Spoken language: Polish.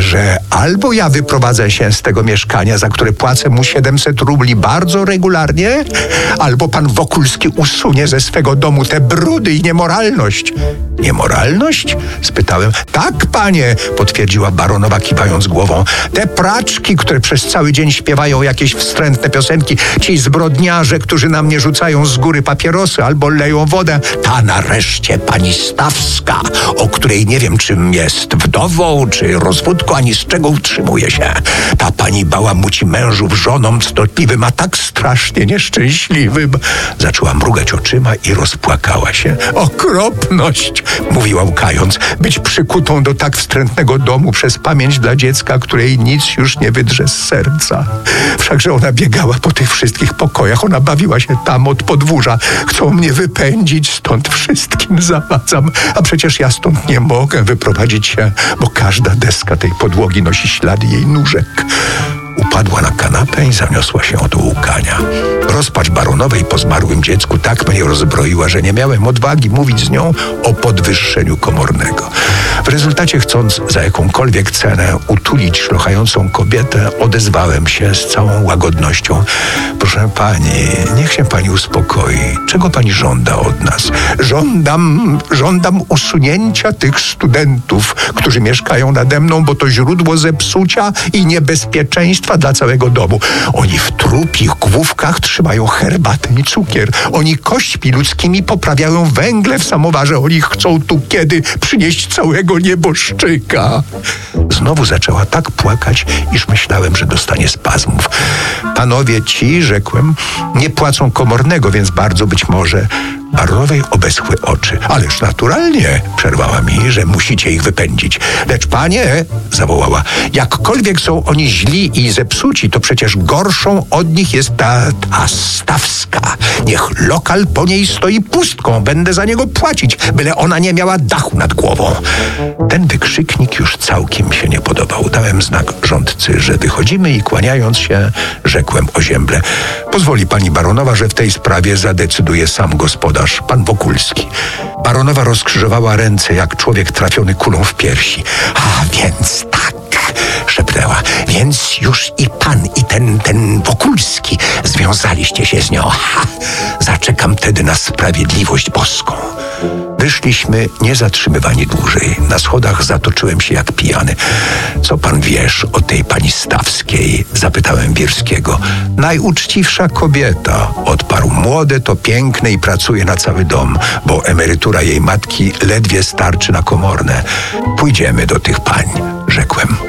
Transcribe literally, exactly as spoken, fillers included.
że albo ja wyprowadzę się z tego mieszkania, za które płacę mu siedemset rubli bardzo regularnie, albo pan Wokulski usunie ze swego domu te brudy i niemoralność. Niemoralność? Spytałem. Tak, panie, potwierdziła baronowa, kiwając głową. Te praczki, które przez cały dzień śpiewają jakieś wstrętne piosenki, ci zbrodniarze, którzy na mnie rzucają z góry papierosy albo leją wodę, ta nareszcie pani Stawska, o której nie wiem, czym jest, wdową czy rozwódką, ani z czego utrzymuje się. Ta pani bałamuci mężów żonom cnotliwym, a tak strasznie nieszczęśliwym. Zaczęła mrugać oczyma i rozpłakała się. Okropność, mówiła łkając, być przykutą do tak wstrętnego domu przez pamięć dla dziecka, której nic już nie wydrze z serca. Wszakże ona biegała po tych wszystkich pokojach, ona bawiła się tam od podwórza. Chcą mnie wypędzić, stąd wszystkim zawadzam, a przecież ja stąd nie mogę wyprowadzić się, bo każda deska tej podłogi nosi ślady jej nóżek. Upadła na kanapę i zaniosła się od łkania. Rozpacz baronowej po zmarłym dziecku tak mnie rozbroiła, że nie miałem odwagi mówić z nią o podwyższeniu komornego. W rezultacie, chcąc za jakąkolwiek cenę utulić szlochającą kobietę, odezwałem się z całą łagodnością. Proszę pani, niech się pani uspokoi. Czego pani żąda od nas? Żądam, żądam usunięcia tych studentów, którzy mieszkają nade mną, bo to źródło zepsucia i niebezpieczeństwa dla całego domu. Oni w trupich główkach trzymają herbatę i cukier. Oni kośćmi ludzkimi poprawiają węgle w samowarze. Oni chcą tu kiedy przynieść całego nieboszczyka. Znowu zaczęła tak płakać, iż myślałem, że dostanie spazmów. Panowie ci, rzekłem, nie płacą komornego, więc bardzo być może... Baronowej obeschły oczy. Ależ naturalnie, przerwała mi, że musicie ich wypędzić. Lecz panie, zawołała, jakkolwiek są oni źli i zepsuci, to przecież gorszą od nich jest ta, ta Stawska. Niech lokal po niej stoi pustką. Będę za niego płacić, byle ona nie miała dachu nad głową. Ten wykrzyknik już całkiem się nie podobał. Dałem znak rządcy, że wychodzimy i kłaniając się, rzekłem ozięble. Pozwoli pani baronowa, że w tej sprawie zadecyduje sam gospodarz, pan Wokulski. Baronowa rozkrzyżowała ręce jak człowiek trafiony kulą w piersi. A więc tak, szepnęła, więc już i pan, i ten, ten Wokulski związaliście się z nią. Ha! Zaczekam tedy na sprawiedliwość boską. Wyszliśmy niezatrzymywani dłużej. Na schodach zatoczyłem się jak pijany. Co pan wiesz o tej pani Stawskiej? Zapytałem Wirskiego. Najuczciwsza kobieta, odparł. Młode to piękne i pracuje na cały dom, bo emerytura jej matki ledwie starczy na komorne. Pójdziemy do tych pań, rzekłem.